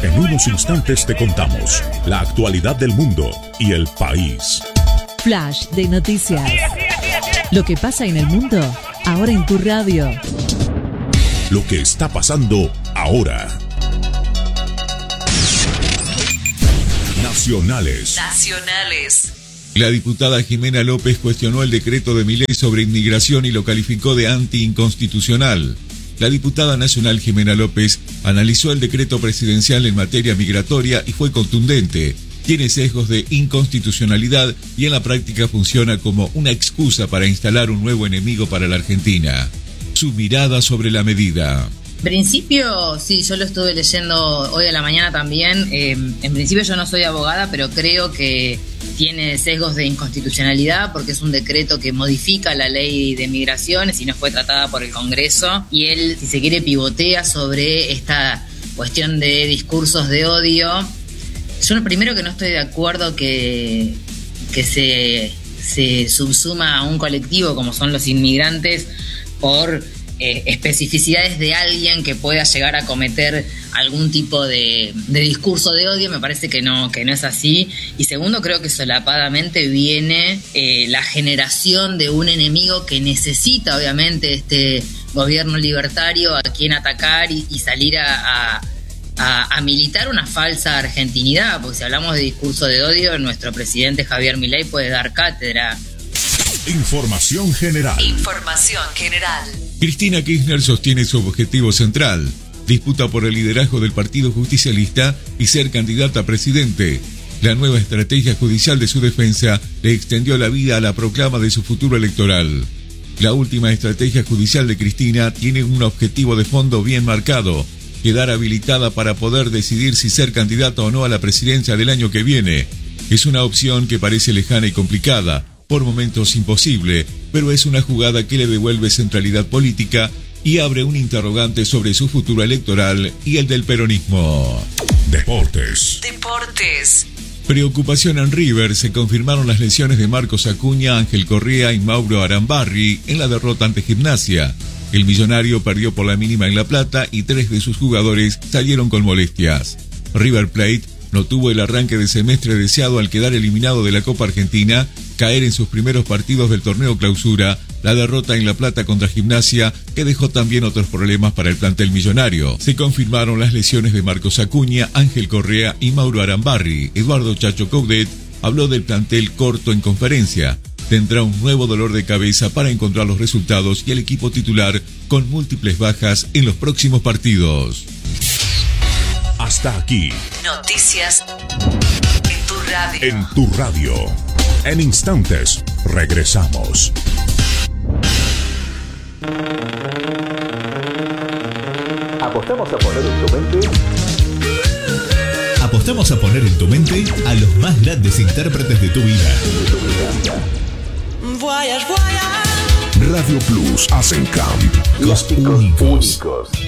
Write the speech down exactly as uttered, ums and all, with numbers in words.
En unos instantes te contamos la actualidad del mundo y el país. Flash de noticias. Lo que pasa en el mundo, ahora en tu radio. Lo que está pasando ahora. Nacionales. Nacionales. La diputada Jimena López cuestionó el decreto de Milei sobre inmigración y lo calificó de anti-inconstitucional. La diputada nacional Jimena López analizó el decreto presidencial en materia migratoria y fue contundente. Tiene sesgos de inconstitucionalidad y en la práctica funciona como una excusa para instalar un nuevo enemigo para la Argentina. Su mirada sobre la medida. En principio, sí, yo lo estuve leyendo hoy a la mañana también. Eh, en principio yo no soy abogada, pero creo que tiene sesgos de inconstitucionalidad porque es un decreto que modifica la ley de migraciones y no fue tratada por el Congreso. Y él, si se quiere, pivotea sobre esta cuestión de discursos de odio. Yo lo primero que no estoy de acuerdo que, que se, se subsuma a un colectivo como son los inmigrantes por eh, especificidades de alguien que pueda llegar a cometer algún tipo de, de discurso de odio. Me parece que no, que no es así. Y segundo, creo que solapadamente viene eh, la generación de un enemigo que necesita obviamente este gobierno libertario a quien atacar y, y salir a, a A, a militar una falsa argentinidad, porque si hablamos de discurso de odio, nuestro presidente Javier Milei puede dar cátedra. Información general. Información general. Cristina Kirchner sostiene su objetivo central, disputa por el liderazgo del Partido Justicialista y ser candidata a presidente. La nueva estrategia judicial de su defensa le extendió la vida a la proclama de su futuro electoral. La última estrategia judicial de Cristina tiene un objetivo de fondo bien marcado: quedar habilitada para poder decidir si ser candidata o no a la presidencia del año que viene. Es una opción que parece lejana y complicada, por momentos imposible, pero es una jugada que le devuelve centralidad política y abre un interrogante sobre su futuro electoral y el del peronismo. Deportes. Deportes. Preocupación en River. Se confirmaron las lesiones de Marcos Acuña, Ángel Correa y Mauro Arambarri en la derrota ante Gimnasia. El millonario perdió por la mínima en La Plata y tres de sus jugadores salieron con molestias. River Plate no tuvo el arranque de semestre deseado al quedar eliminado de la Copa Argentina, caer en sus primeros partidos del torneo Clausura, la derrota en La Plata contra Gimnasia, que dejó también otros problemas para el plantel millonario. Se confirmaron las lesiones de Marcos Acuña, Ángel Correa y Mauro Arambarri. Eduardo Chacho Coudet habló del plantel corto en conferencia. Tendrá un nuevo dolor de cabeza para encontrar los resultados y el equipo titular con múltiples bajas en los próximos partidos. Hasta aquí. Noticias en tu radio. En tu radio. En instantes, regresamos. Apostamos a poner en tu mente... Apostamos a poner en tu mente a los más grandes intérpretes de tu vida. Radio Plus hacen camp. Los únicos. únicos.